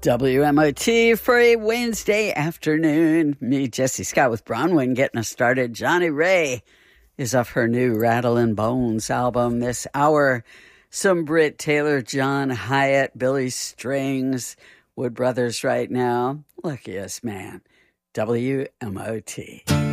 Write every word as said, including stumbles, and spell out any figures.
W M O T for a Wednesday afternoon. Me, Jesse Scott with Bronwyn getting us started. Johnny Ray is off her new Rattle and Bones album this hour. Some Britt Taylor, John Hyatt, Billy Strings, Wood Brothers right now. Luckiest man. W M O T.